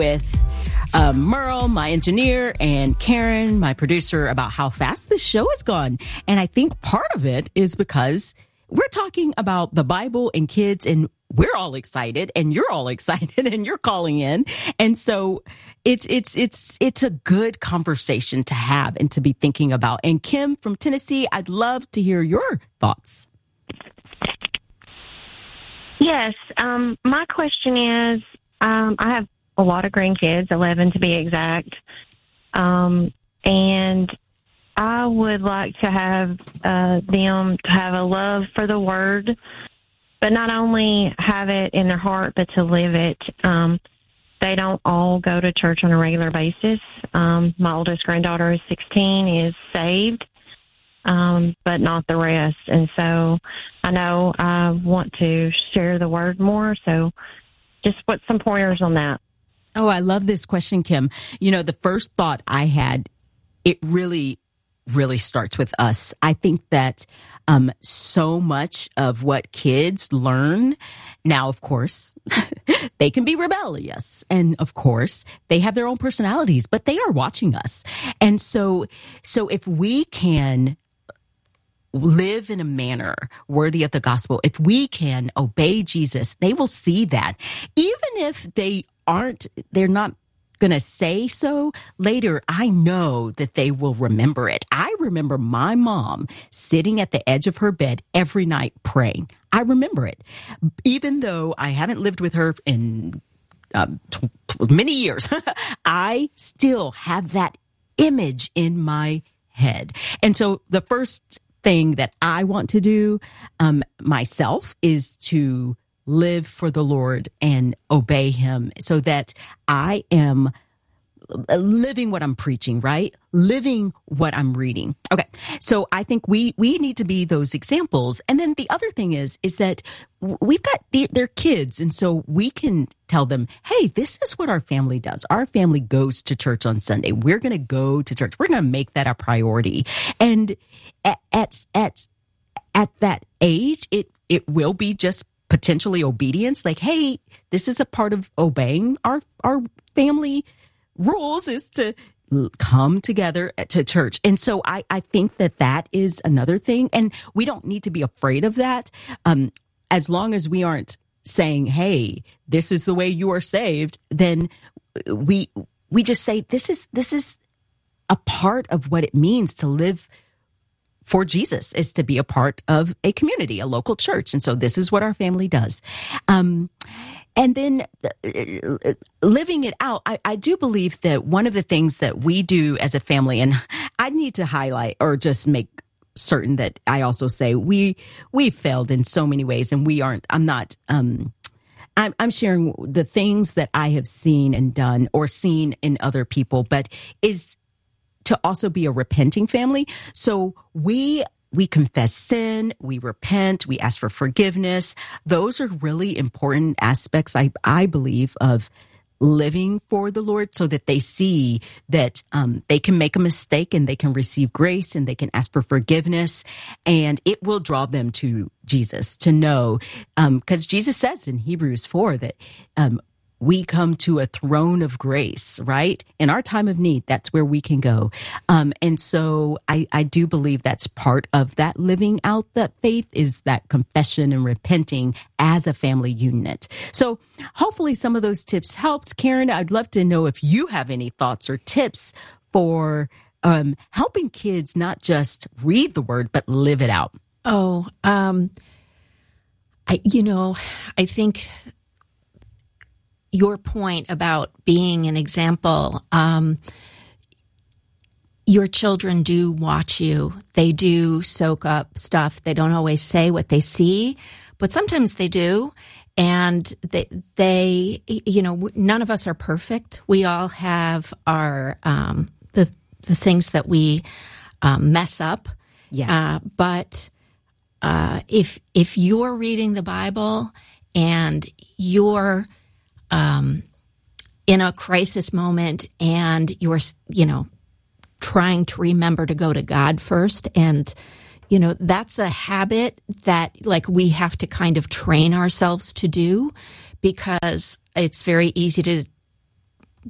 with Merle, my engineer, and Karen, my producer, about how fast this show has gone. And I think part of it is because we're talking about the Bible and kids, and we're all excited, and you're all excited, and you're calling in. And so it's a good conversation to have and to be thinking about. And Kim from Tennessee, I'd love to hear your thoughts. Yes. My question is, I have a lot of grandkids, 11 to be exact. And I would like to have them to have a love for the Word, but not only have it in their heart, but to live it. They don't all go to church on a regular basis. My oldest granddaughter is 16, is saved, but not the rest. And so I know I want to share the Word more. So just put some pointers on that. Oh, I love this question, Kim. You know, the first thought I had, it really starts with us. I think that so much of what kids learn now, of course, they can be rebellious. And of course, they have their own personalities, but they are watching us. And so if we can live in a manner worthy of the gospel, if we can obey Jesus, they will see that. Even if they're not going to say so later, I know that they will remember it. I remember my mom sitting at the edge of her bed every night praying. I remember it. Even though I haven't lived with her in many years, I still have that image in my head. And so the first thing that I want to do myself is to live for the Lord and obey Him, so that I am living what I'm preaching, right? Living what I'm reading. Okay. So I think we need to be those examples. And then the other thing is that we've got their kids. And so we can tell them, hey, this is what our family does. Our family goes to church on Sunday. We're going to go to church. We're going to make that a priority. And at that age, it will be just potentially obedience. Like, hey, this is a part of obeying our family rules, is to come together to church. And so I think that is another thing. And we don't need to be afraid of that. As long as we aren't saying, hey, this is the way you are saved, then we just say, this is a part of what it means to live for Jesus, is to be a part of a community, a local church. And so this is what our family does. And then living it out, I do believe that one of the things that we do as a family, and I need to highlight or just make certain that I also say we've failed in so many ways, and I'm sharing the things that I have seen and done or seen in other people, but is to also be a repenting family. So we confess sin, we repent, we ask for forgiveness. Those are really important aspects, I believe, of living for the Lord, so that they see that they can make a mistake and they can receive grace and they can ask for forgiveness, and it will draw them to Jesus, to know, because Jesus says in Hebrews 4 that we come to a throne of grace, right? In our time of need, that's where we can go. And so I do believe that's part of that living out that faith, is that confession and repenting as a family unit. So hopefully some of those tips helped. Karen, I'd love to know if you have any thoughts or tips for helping kids not just read the Word, but live it out. I think your point about being an example, your children do watch you. They do soak up stuff. They don't always say what they see, but sometimes they do. And they none of us are perfect. We all have our, the things that we mess up. Yeah. But if you're reading the Bible and you're in a crisis moment and you're, trying to remember to go to God first, and, that's a habit that we have to kind of train ourselves to do, because it's very easy to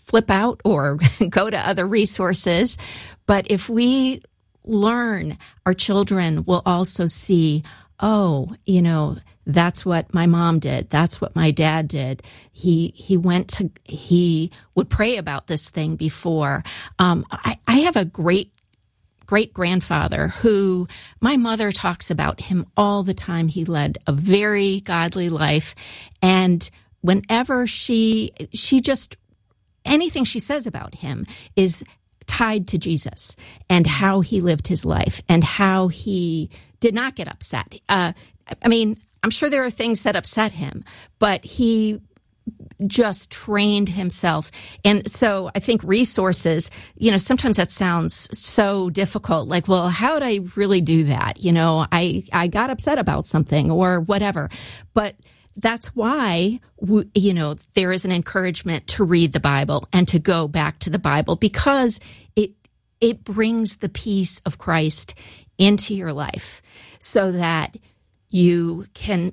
flip out or go to other resources. But if we learn, our children will also see, oh, that's what my mom did. That's what my dad did. He would pray about this thing before. I have a great grandfather who my mother talks about him all the time. He led a very godly life. And whenever she just, anything she says about him is tied to Jesus and how he lived his life and how he did not get upset. I'm sure there are things that upset him, but he just trained himself. And so I think resources, sometimes that sounds so difficult. Like, well, how would I really do that? I got upset about something or whatever. But that's why, there is an encouragement to read the Bible and to go back to the Bible, because it brings the peace of Christ into your life so that you can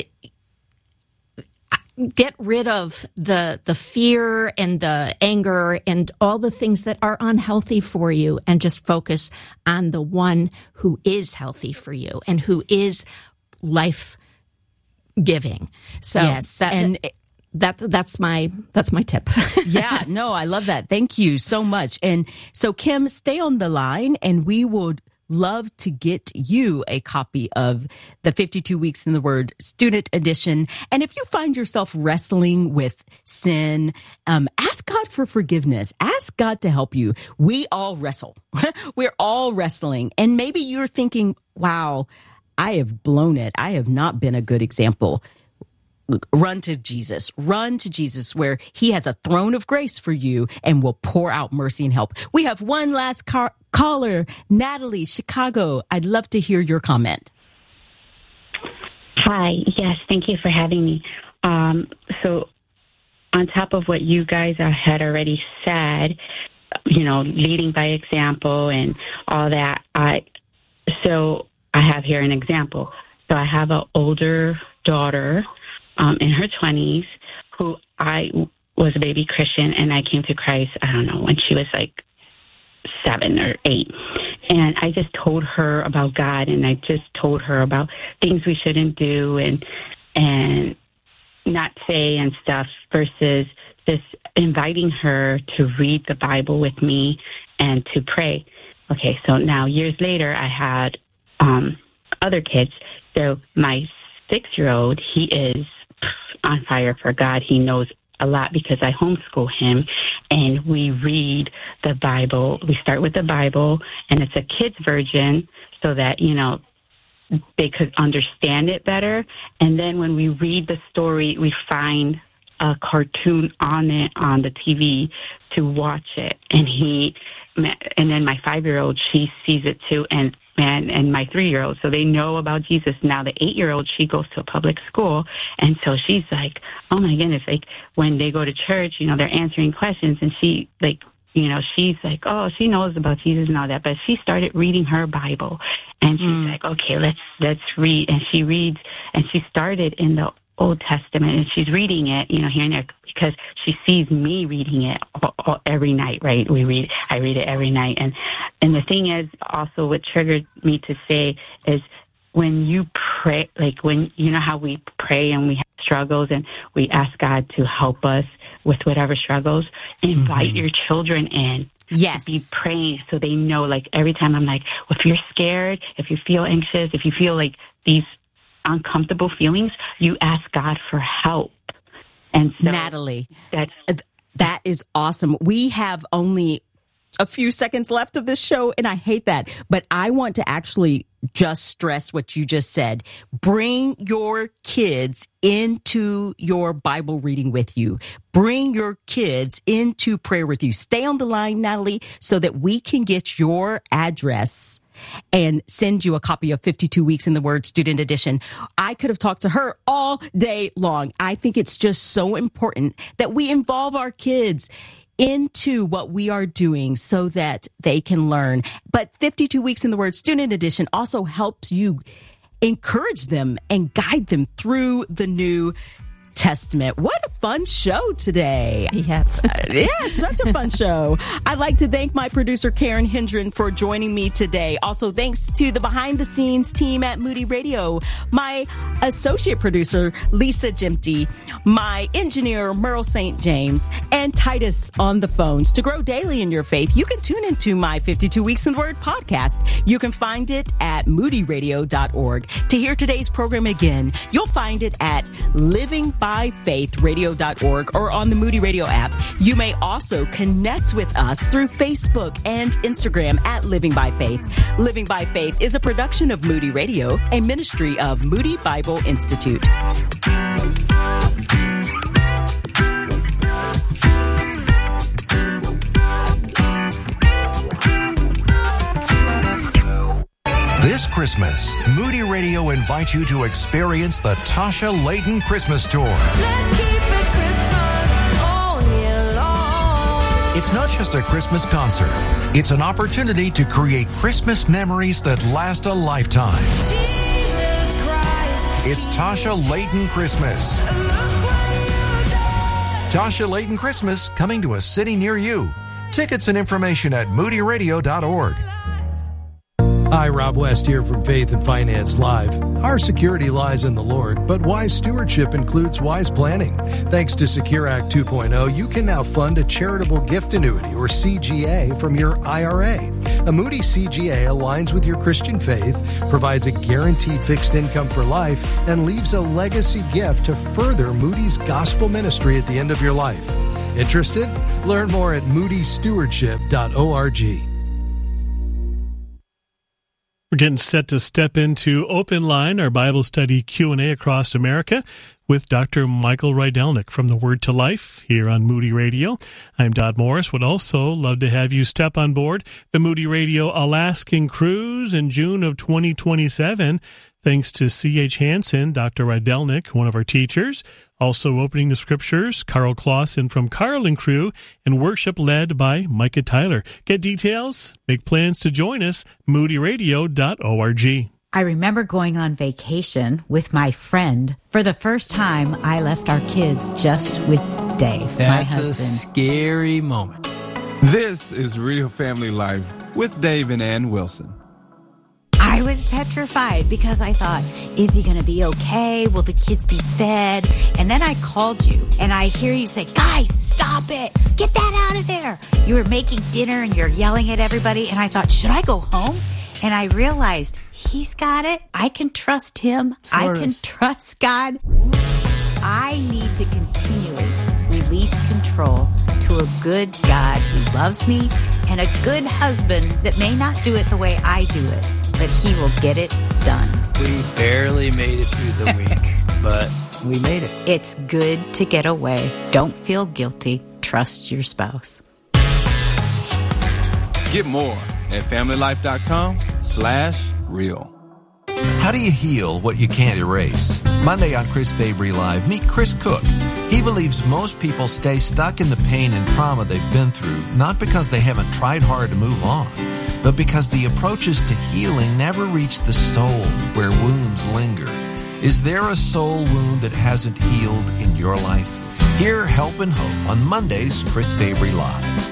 get rid of the fear and the anger and all the things that are unhealthy for you and just focus on the one who is healthy for you and who is life giving. So yes, that's my tip. Yeah, no, I love that. Thank you so much. And so, Kim, stay on the line and we would love to get you a copy of the 52 Weeks in the Word Student Edition. And if you find yourself wrestling with sin, ask God for forgiveness. Ask God to help you. We all wrestle. We're all wrestling. And maybe you're thinking, wow, I have blown it. I have not been a good example. Run to Jesus. Run to Jesus, where he has a throne of grace for you and will pour out mercy and help. We have one last caller, Natalie, Chicago. I'd love to hear your comment. Hi. Yes, thank you for having me. So on top of what you guys had already said, leading by example and all that, I have here an example. So I have an older daughter in her 20s who I was a baby Christian, and I came to Christ, I don't know, when she was like 7 or 8. And I just told her about God, and I just told her about things we shouldn't do and not say and stuff, versus just inviting her to read the Bible with me and to pray. Okay, so now years later, I had other kids. So my 6-year-old, he is on fire for God. He knows a lot because I homeschool him, and we read the Bible. We start with the Bible, and it's a kid's version so that, they could understand it better. And then when we read the story, we find a cartoon on it on the TV to watch it. And then my 5-year-old, she sees it too, and my 3-year-old, so they know about Jesus. Now the 8-year-old, she goes to a public school, and so she's like, oh my goodness, like when they go to church, they're answering questions, and she she's like, oh, she knows about Jesus and all that, but she started reading her Bible, and she's like, okay, let's read, and she reads, and she started in the Old Testament, and she's reading it, here and there, because she sees me reading it every night, right? I read it every night. And the thing is, also what triggered me to say is, when you pray, like when, how we pray and we have struggles and we ask God to help us with whatever struggles, invite your children in. Yes. Be praying so they know, like every time I'm like, well, if you're scared, if you feel anxious, if you feel like these uncomfortable feelings, you ask God for help. And so, Natalie, that is awesome. We have only a few seconds left of this show, and I hate that, but I want to actually just stress what you just said. Bring your kids into your Bible reading with you. Bring your kids into prayer with you. Stay on the line, Natalie, so that we can get your address and send you a copy of 52 Weeks in the Word Student Edition. I could have talked to her all day long. I think it's just so important that we involve our kids into what we are doing so that they can learn. But 52 Weeks in the Word Student Edition also helps you encourage them and guide them through the new Testament. What a fun show today. Yes. Yeah, such a fun show. I'd like to thank my producer, Karen Hendren, for joining me today. Also, thanks to the behind-the-scenes team at Moody Radio, my associate producer, Lisa Jimty, my engineer, Merle St. James, and Titus on the phones. To grow daily in your faith, you can tune into my 52 Weeks in the Word podcast. You can find it at moodyradio.org. To hear today's program again, you'll find it at livingbyfaithradio.org or on the Moody Radio app. You may also connect with us through Facebook and Instagram at Living by Faith. Living by Faith is a production of Moody Radio, a ministry of Moody Bible Institute. This Christmas, Moody Radio invites you to experience the Tasha Layton Christmas Tour. Let's keep it Christmas all year long. It's not just a Christmas concert. It's an opportunity to create Christmas memories that last a lifetime. Jesus Christ. It's Tasha Layton Christmas. Look what you done. Tasha Layton Christmas, coming to a city near you. Tickets and information at moodyradio.org. Hi, Rob West here from Faith and Finance Live. Our security lies in the Lord, but wise stewardship includes wise planning. Thanks to Secure Act 2.0, you can now fund a charitable gift annuity, or CGA, from your IRA. A Moody CGA aligns with your Christian faith, provides a guaranteed fixed income for life, and leaves a legacy gift to further Moody's gospel ministry at the end of your life. Interested? Learn more at moodystewardship.org. We're getting set to step into Open Line, our Bible study Q&A across America with Dr. Michael Rydelnik from The Word to Life here on Moody Radio. I'm Dodd Morris. Would also love to have you step on board the Moody Radio Alaskan Cruise in June of 2027. Thanks to C.H. Hansen, Dr. Rydelnik, one of our teachers. Also opening the scriptures, Carl Clausen from Carl and Crew, and worship led by Micah Tyler. Get details, make plans to join us, moodyradio.org. I remember going on vacation with my friend. For the first time, I left our kids just with Dave, my husband. That's a scary moment. This is Real Family Life with Dave and Ann Wilson. I was petrified because I thought, is he going to be okay? Will the kids be fed? And then I called you and I hear you say, guys, stop it. Get that out of there. You were making dinner and you're yelling at everybody. And I thought, should I go home? And I realized he's got it. I can trust him. I can trust God. I need to continually release control to a good God who loves me and a good husband that may not do it the way I do it, but he will get it done. We barely made it through the week, but we made it. It's good to get away. Don't feel guilty. Trust your spouse. Get more at familylife.com/real. How do you heal what you can't erase? Monday on Chris Fabry Live, meet Chris Cook. He believes most people stay stuck in the pain and trauma they've been through, not because they haven't tried hard to move on, but because the approaches to healing never reach the soul where wounds linger. Is there a soul wound that hasn't healed in your life? Hear Help and Hope on Mondays, Chris Fabry Live.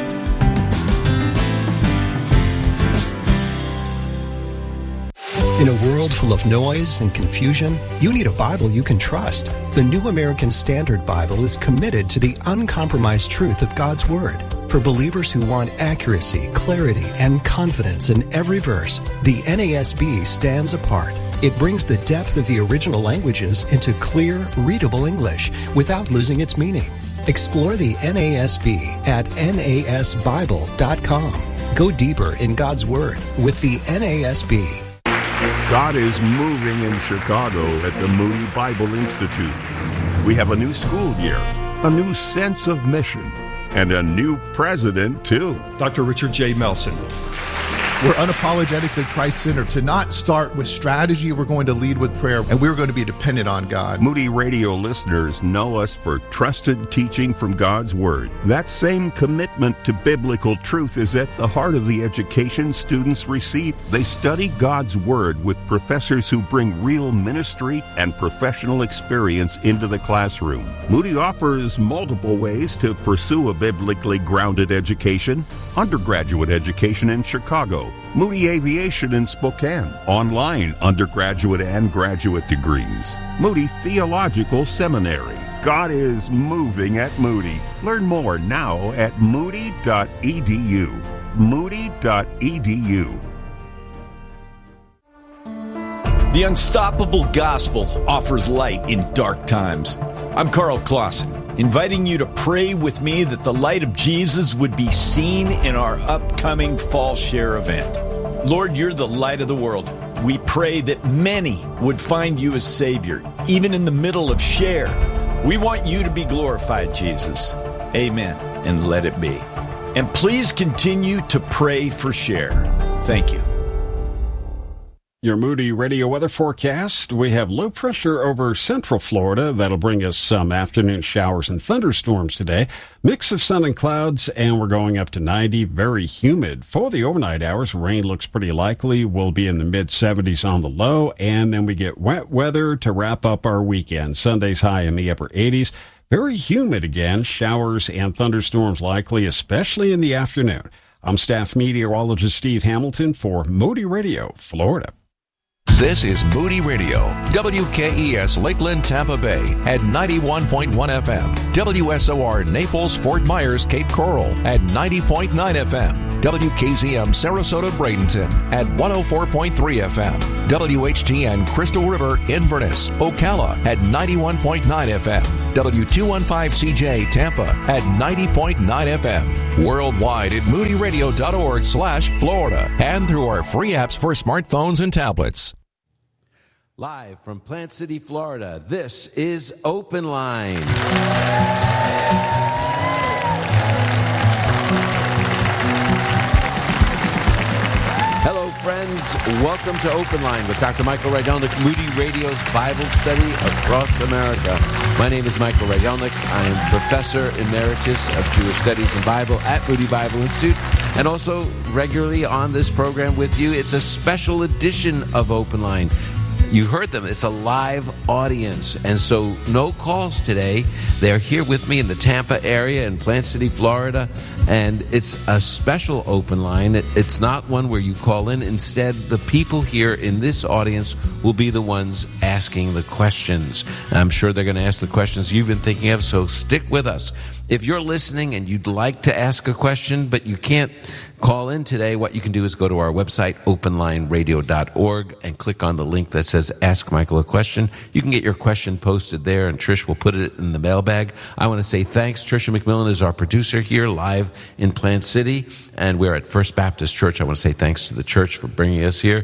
In a world full of noise and confusion, you need a Bible you can trust. The New American Standard Bible is committed to the uncompromised truth of God's Word. For believers who want accuracy, clarity, and confidence in every verse, the NASB stands apart. It brings the depth of the original languages into clear, readable English without losing its meaning. Explore the NASB at nasbible.com. Go deeper in God's Word with the NASB. God is moving in Chicago at the Moody Bible Institute. We have a new school year, a new sense of mission, and a new president, too. Dr. Richard J. Melson. We're unapologetically Christ-centered. To not start with strategy, we're going to lead with prayer, and we're going to be dependent on God. Moody Radio listeners know us for trusted teaching from God's Word. That same commitment to biblical truth is at the heart of the education students receive. They study God's Word with professors who bring real ministry and professional experience into the classroom. Moody offers multiple ways to pursue a biblically grounded education: undergraduate education in Chicago, Moody Aviation in Spokane, online undergraduate and graduate degrees, Moody Theological Seminary. God is moving at Moody. Learn more now at moody.edu. Moody.edu. The Unstoppable Gospel offers light in dark times. I'm Carl Clausen, inviting you to pray with me that the light of Jesus would be seen in our upcoming Fall Share event. Lord, you're the light of the world. We pray that many would find you as Savior, even in the middle of Share. We want you to be glorified, Jesus. Amen, and let it be. And please continue to pray for Share. Thank you. Your Moody Radio weather forecast. We have low pressure over central Florida. That'll bring us some afternoon showers and thunderstorms today. Mix of sun and clouds, and we're going up to 90. Very humid. For the overnight hours, rain looks pretty likely. We'll be in the mid-70s on the low, and then we get wet weather to wrap up our weekend. Sunday's high in the upper 80s. Very humid again. Showers and thunderstorms likely, especially in the afternoon. I'm staff meteorologist Steve Hamilton for Moody Radio, Florida. This is Moody Radio, WKES Lakeland, Tampa Bay at 91.1 FM, WSOR Naples, Fort Myers, Cape Coral at 90.9 FM, WKZM Sarasota, Bradenton at 104.3 FM, WHTN Crystal River, Inverness, Ocala at 91.9 FM, W215CJ Tampa at 90.9 FM, worldwide at moodyradio.org/Florida, and through our free apps for smartphones and tablets. Live from Plant City, Florida, this is Open Line. Hello, friends. Welcome to Open Line with Dr. Michael Rydelnik, Moody Radio's Bible study across America. My name is Michael Rydelnik. I am Professor Emeritus of Jewish Studies and Bible at Moody Bible Institute, and also regularly on this program with you. It's a special edition of Open Line. You heard them. It's a live audience. And so no calls today. They're here with me in the Tampa area in Plant City, Florida. And it's a special open line. It's not one where you call in. Instead, the people here in this audience will be the ones asking the questions. I'm sure they're going to ask the questions you've been thinking of, so stick with us. If you're listening and you'd like to ask a question, but you can't call in today, what you can do is go to our website, openlineradio.org, and click on the link that says Ask Michael a Question. You can get your question posted there, and Trish will put it in the mailbag. I want to say thanks. Tricia McMillan is our producer here live in Plant City, and we're at First Baptist Church. I want to say thanks to the church for bringing us here.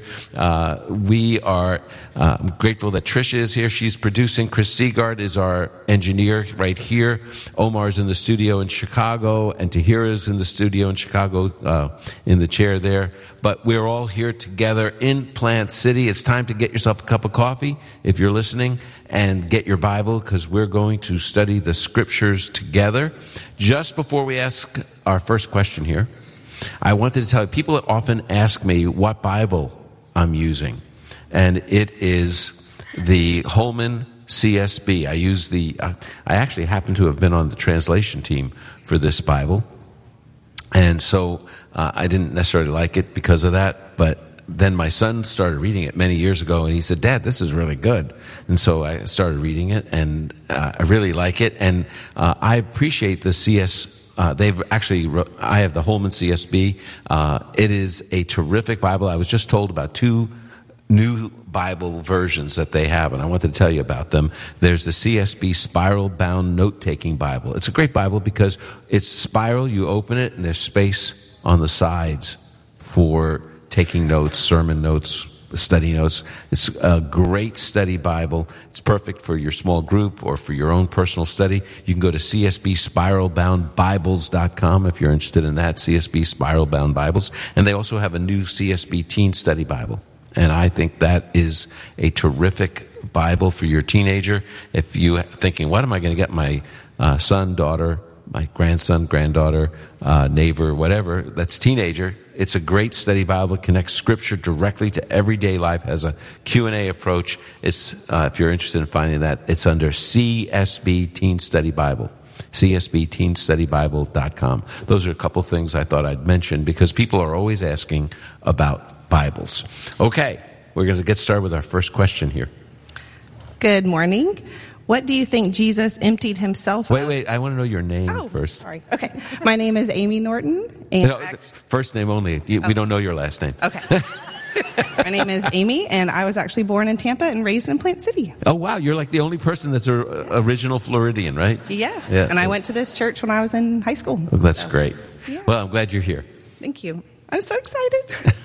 We are grateful that Tricia is here. She's producing. Chris Seagard is our engineer right here. Omar's in the studio in Chicago, and Tahira's in the studio in Chicago, in the chair there. But we're all here together in Plant City. It's time to get yourself a cup of coffee if you're listening, and get your Bible, because we're going to study the scriptures together. Just before we ask our first question here, I wanted to tell you, people often ask me what Bible I'm using, and it is the Holman CSB. I actually happen to have been on the translation team for this Bible, and so I didn't necessarily like it because of that, but then my son started reading it many years ago, and he said, "Dad, this is really good." And so I started reading it, and I really like it, and I appreciate the I have the Holman CSB. It is a terrific Bible. I was just told about 2 new Bible versions that they have, and I wanted to tell you about them. There's the CSB Spiral-Bound Note-Taking Bible. It's a great Bible because it's spiral. You open it, and there's space on the sides for taking notes, sermon notes, study notes. It's a great study Bible. It's perfect for your small group or for your own personal study. You can go to CSB-Spiralbound-Bibles.com if you're interested in that, CSB Spiralbound Bibles. And they also have a new CSB Teen Study Bible. And I think that is a terrific Bible for your teenager. If you're thinking, what am I going to get my son, daughter, my grandson, granddaughter, neighbor, whatever, that's teenager, it's a great study Bible. It connects Scripture directly to everyday life, has a Q&A approach. It's if you're interested in finding that, it's under CSB Teen Study Bible, CSBTeenStudyBible.com. Those are a couple things I thought I'd mention because people are always asking about Bibles. Okay, we're going to get started with our first question here. Good morning. What do you think Jesus emptied himself of? Wait, I want to know your name first. Sorry. Okay. My name is Amy Norton. And first name only. We don't know your last name. Okay. My name is Amy, and I was actually born in Tampa and raised in Plant City. Oh, wow. You're like the only person that's an original Floridian, right? Yes. Yeah. And I went to this church when I was in high school. Well, that's great. Yeah. Well, I'm glad you're here. Thank you. I'm so excited.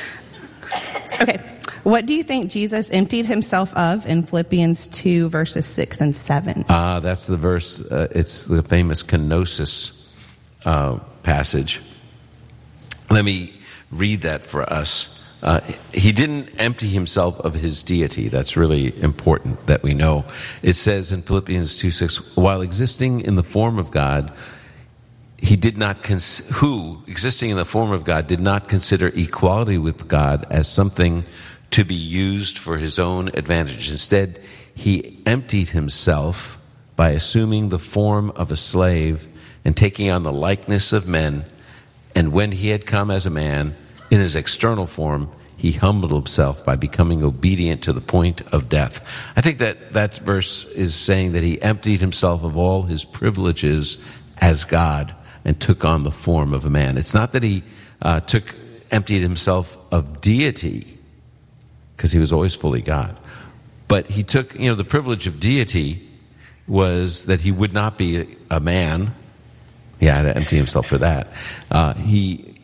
Okay. What do you think Jesus emptied himself of in Philippians 2, verses 6 and 7? That's the verse. It's the famous kenosis passage. Let me read that for us. He didn't empty himself of his deity. That's really important that we know. It says in Philippians 2:6, while existing in the form of God, he did not existing in the form of God, did not consider equality with God as something to be used for his own advantage. Instead, he emptied himself by assuming the form of a slave and taking on the likeness of men. And when he had come as a man, in his external form, he humbled himself by becoming obedient to the point of death. I think that verse is saying that he emptied himself of all his privileges as God and took on the form of a man. It's not that he emptied himself of deity, because he was always fully God. But he took, the privilege of deity was that he would not be a man. He had to empty himself for that. He